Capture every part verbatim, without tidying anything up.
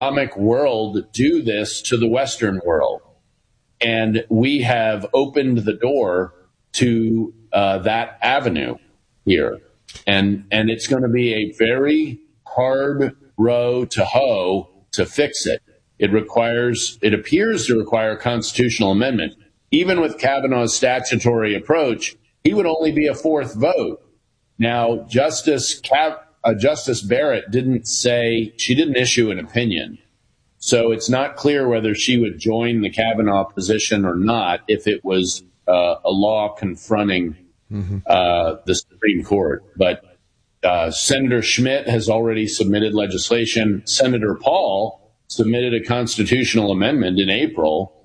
Islamic world do this to the Western world. And we have opened the door to uh, that avenue here. And and it's going to be a very hard row to hoe to fix it. It requires, it appears to require a constitutional amendment. Even with Kavanaugh's statutory approach, he would only be a fourth vote. Now, Justice Cav- uh, Justice Barrett didn't say, she didn't issue an opinion. So it's not clear whether she would join the Kavanaugh position or not if it was uh, a law confronting mm-hmm. uh, the Supreme Court. But uh, Senator Schmidt has already submitted legislation. Senator Paul submitted a constitutional amendment in April.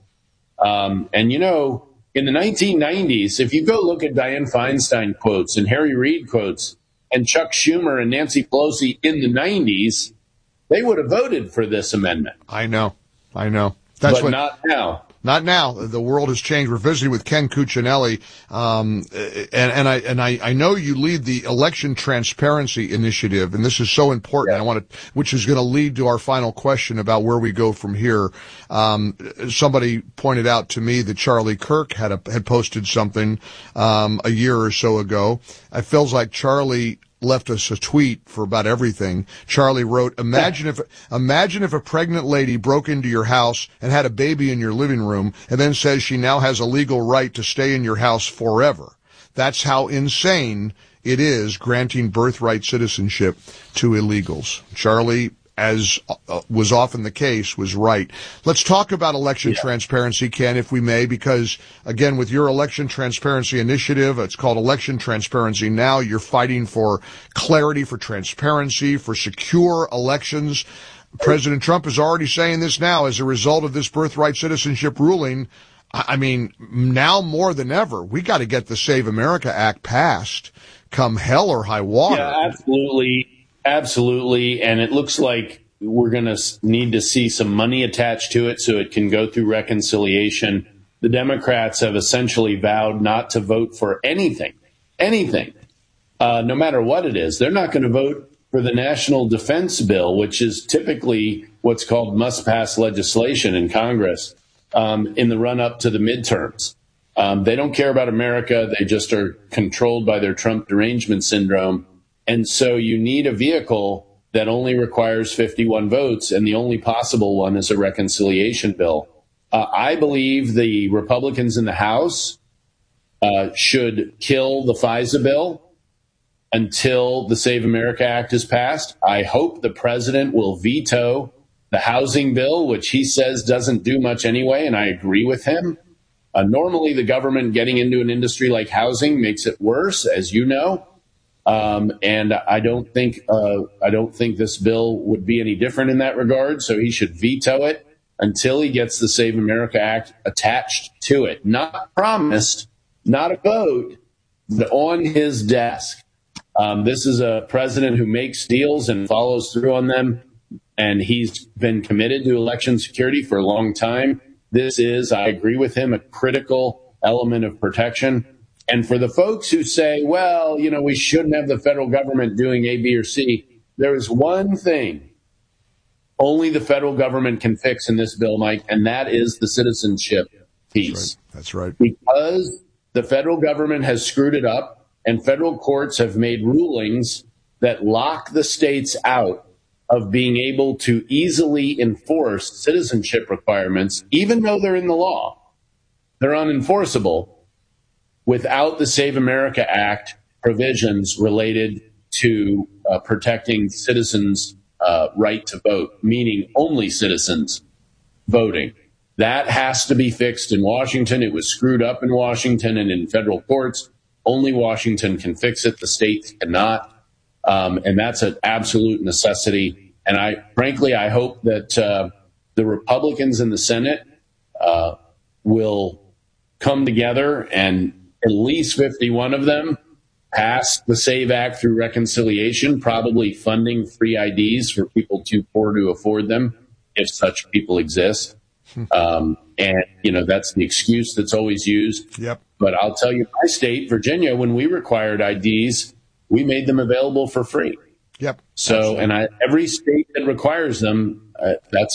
Um, and, you know, in the nineteen nineties, if you go look at Dianne Feinstein quotes and Harry Reid quotes and Chuck Schumer and Nancy Pelosi in the nineties, they would have voted for this amendment. I know. I know. That's but what, not now. Not now. The world has changed. We're visiting with Ken Cuccinelli, um, and, and I and I, I know you lead the Election Transparency Initiative, and this is so important. Yeah. I want to, which is going to lead to our final question about where we go from here. Um, somebody pointed out to me that Charlie Kirk had a, had posted something um, a year or so ago. It feels like Charlie left us a tweet for about everything. Charlie wrote, imagine if, imagine if a pregnant lady broke into your house and had a baby in your living room and then says she now has a legal right to stay in your house forever. That's how insane it is granting birthright citizenship to illegals. Charlie, as uh, was often the case, was right. Let's talk about election yeah. transparency, Ken, if we may, because, again, with your election transparency initiative, it's called Election Transparency Now. You're fighting for clarity, for transparency, for secure elections. President Trump is already saying this now as a result of this birthright citizenship ruling. I mean, now more than ever, we got to get the Save America Act passed, come hell or high water. Yeah, absolutely. Absolutely, and it looks like we're going to need to see some money attached to it so it can go through reconciliation. The Democrats have essentially vowed not to vote for anything, anything, uh, no matter what it is. They're not going to vote for the National Defense Bill, which is typically what's called must-pass legislation in Congress um, in the run-up to the midterms. Um, they don't care about America. They just are controlled by their Trump derangement syndrome. And so you need a vehicle that only requires fifty-one votes, and the only possible one is a reconciliation bill. Uh, I believe the Republicans in the House uh, should kill the FISA bill until the Save America Act is passed. I hope the president will veto the housing bill, which he says doesn't do much anyway, and I agree with him. Uh, normally, the government getting into an industry like housing makes it worse, as you know. Um, and I don't think uh, I don't think this bill would be any different in that regard. So he should veto it until he gets the Save America Act attached to it. Not promised, not a vote, but on his desk. Um, this is a president who makes deals and follows through on them. And he's been committed to election security for a long time. This is, I agree with him, a critical element of protection. And for the folks who say, well, you know, we shouldn't have the federal government doing A, B, or C, there is one thing only the federal government can fix in this bill, Mike, and that is the citizenship piece. That's right. That's right. Because the federal government has screwed it up, and federal courts have made rulings that lock the states out of being able to easily enforce citizenship requirements, even though they're in the law. They're unenforceable without the Save America Act provisions related to uh, protecting citizens' uh, right to vote, meaning only citizens voting. That has to be fixed in Washington. It was screwed up in Washington and in federal courts. Only Washington can fix it. The states cannot. Um, and that's an absolute necessity. And I, frankly, I hope that uh, the Republicans in the Senate uh, will come together and at least fifty-one of them pass the SAVE Act through reconciliation, probably funding free I Ds for people too poor to afford them, if such people exist. Um, and, you know, that's the excuse that's always used. Yep. But I'll tell you, my state, Virginia, when we required I Ds, we made them available for free. Yep. So, Absolutely. and I, every state that requires them uh, that's